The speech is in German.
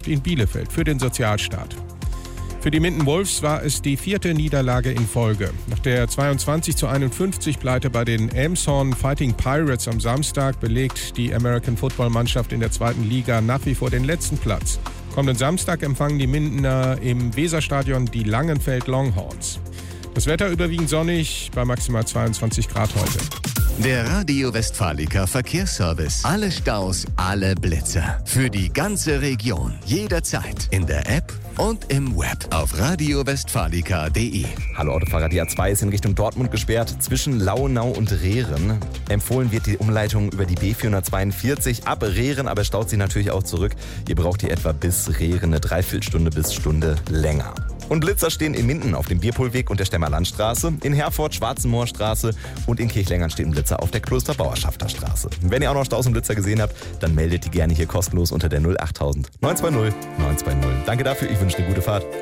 in Bielefeld für den Sozialstaat. Für die Minden Wolves war es die 4. Niederlage in Folge. Nach der 22:51 Pleite bei den Elmshorn Fighting Pirates am Samstag belegt die American Football Mannschaft in der 2. Liga nach wie vor den letzten Platz. Kommenden Samstag empfangen die Mindener im Weserstadion die Langenfeld Longhorns. Das Wetter überwiegend sonnig bei maximal 22 Grad heute. Der Radio Westfalica Verkehrsservice. Alle Staus, alle Blitzer. Für die ganze Region. Jederzeit. In der App und im Web. Auf radiowestfalica.de. Hallo Autofahrer, die A2 ist in Richtung Dortmund gesperrt. Zwischen Lauenau und Rehren. Empfohlen wird die Umleitung über die B442 ab Rehren, aber staut sie natürlich auch zurück. Ihr braucht ihr etwa bis Rehren eine Dreiviertelstunde bis Stunde länger. Und Blitzer stehen in Minden auf dem Bierpohlweg und der Stemmerlandstraße, in Herford Schwarzenmoorstraße und in Kirchlengern stehen Blitzer auf der Klosterbauerschafterstraße. Wenn ihr auch noch Staus und Blitzer gesehen habt, dann meldet die gerne hier kostenlos unter der 08000 920 920. Danke dafür, ich wünsche eine gute Fahrt.